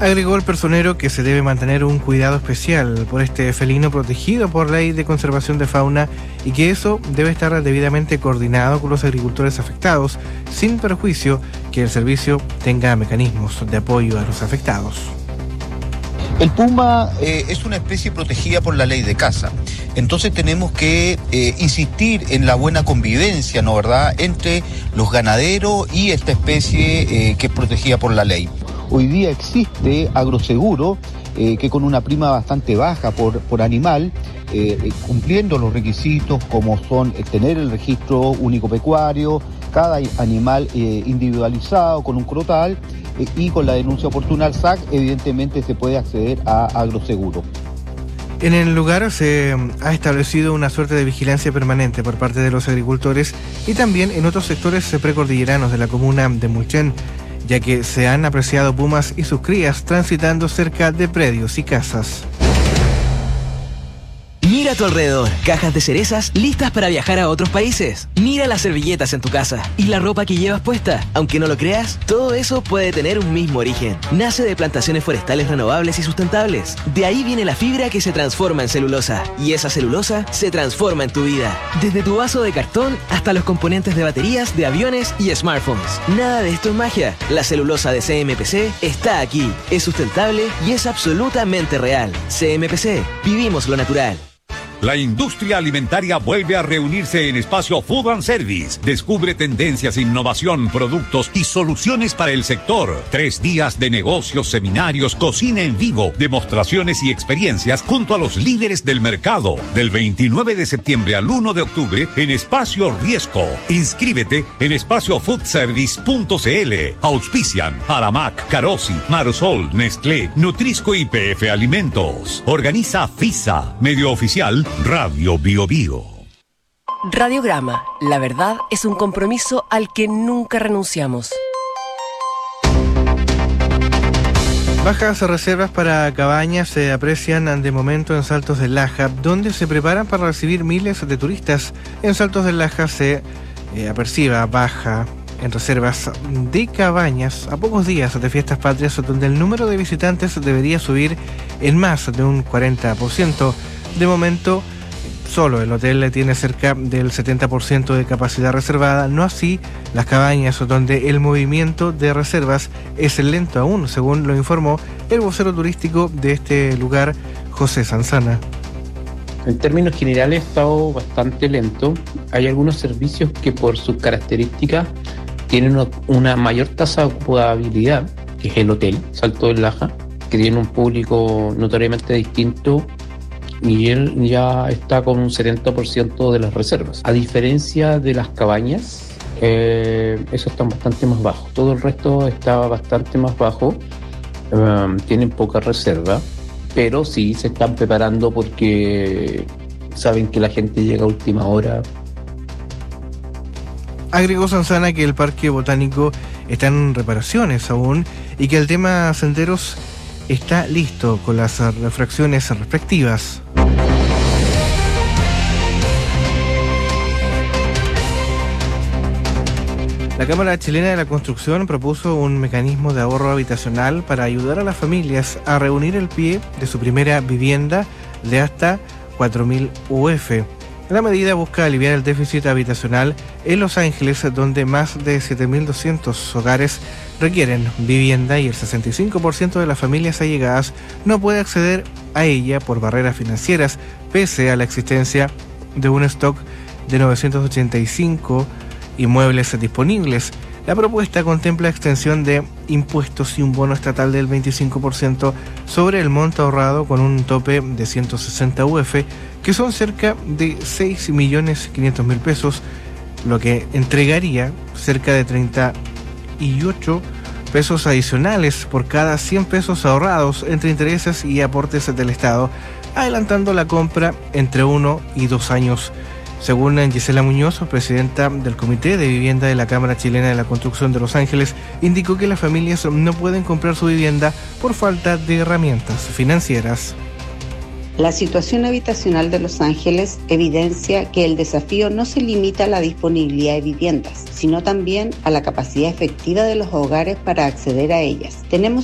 Agregó el personero que se debe mantener un cuidado especial por este felino protegido por ley de conservación de fauna y que eso debe estar debidamente coordinado con los agricultores afectados, sin perjuicio que el servicio tenga mecanismos de apoyo a los afectados. El puma es una especie protegida por la ley de caza. Entonces tenemos que insistir en la buena convivencia, ¿no verdad?, entre los ganaderos y esta especie que es protegida por la ley. Hoy día existe agroseguro que con una prima bastante baja por animal, cumpliendo los requisitos como son tener el registro único pecuario, cada animal individualizado con un crotal y con la denuncia oportuna al SAC, evidentemente se puede acceder a agroseguro. En el lugar se ha establecido una suerte de vigilancia permanente por parte de los agricultores y también en otros sectores precordilleranos de la comuna de Mulchen, ya que se han apreciado pumas y sus crías transitando cerca de predios y casas. Mira a tu alrededor, cajas de cerezas listas para viajar a otros países. Mira las servilletas en tu casa y la ropa que llevas puesta. Aunque no lo creas, todo eso puede tener un mismo origen. Nace de plantaciones forestales renovables y sustentables. De ahí viene la fibra que se transforma en celulosa. Y esa celulosa se transforma en tu vida. Desde tu vaso de cartón hasta los componentes de baterías, de aviones y smartphones. Nada de esto es magia. La celulosa de CMPC está aquí. Es sustentable y es absolutamente real. CMPC, vivimos lo natural. La industria alimentaria vuelve a reunirse en Espacio Food and Service. Descubre tendencias, innovación, productos y soluciones para el sector. 3 días de negocios, seminarios, cocina en vivo, demostraciones y experiencias junto a los líderes del mercado. Del 29 de septiembre al 1 de octubre en Espacio Riesco. Inscríbete en espaciofoodservice.cl. Auspician Aramac, Carosi, Marsol, Nestlé, Nutrisco y PF Alimentos. Organiza FISA, medio oficial Radio Bio Bio. Radiograma. La verdad es un compromiso al que nunca renunciamos. Bajas reservas para cabañas se aprecian de momento en Saltos del Laja, donde se preparan para recibir miles de turistas. En Saltos del Laja se aperciba baja en reservas de cabañas a pocos días de fiestas patrias, donde el número de visitantes debería subir en más de un 40%. De momento, solo el hotel tiene cerca del 70% de capacidad reservada, no así las cabañas, donde el movimiento de reservas es lento aún, según lo informó el vocero turístico de este lugar, José Sanzana. En términos generales ha estado bastante lento. Hay algunos servicios que por sus características tienen una mayor tasa de ocupabilidad, que es el hotel Salto del Laja, que tiene un público notoriamente distinto, y él ya está con un 70% de las reservas. A diferencia de las cabañas, esos están bastante más bajos. Todo el resto está bastante más bajo, tienen poca reserva, pero sí se están preparando porque saben que la gente llega a última hora. Agregó Sanzana que el Parque Botánico está en reparaciones aún y que el tema senderos está listo con las refracciones respectivas. La Cámara Chilena de la Construcción propuso un mecanismo de ahorro habitacional para ayudar a las familias a reunir el pie de su primera vivienda de hasta 4.000 UF. La medida busca aliviar el déficit habitacional en Los Ángeles, donde más de 7.200 hogares requieren vivienda y el 65% de las familias allegadas no puede acceder a ella por barreras financieras, pese a la existencia de un stock de 985 inmuebles disponibles. La propuesta contempla extensión de impuestos y un bono estatal del 25% sobre el monto ahorrado, con un tope de 160 UF, que son cerca de 6.500.000 pesos, lo que entregaría cerca de 38 pesos adicionales por cada 100 pesos ahorrados entre intereses y aportes del Estado, adelantando la compra entre 1 y 2 años. Según Gisela Muñoz, presidenta del Comité de Vivienda de la Cámara Chilena de la Construcción de Los Ángeles, indicó que las familias no pueden comprar su vivienda por falta de herramientas financieras. La situación habitacional de Los Ángeles evidencia que el desafío no se limita a la disponibilidad de viviendas, sino también a la capacidad efectiva de los hogares para acceder a ellas. Tenemos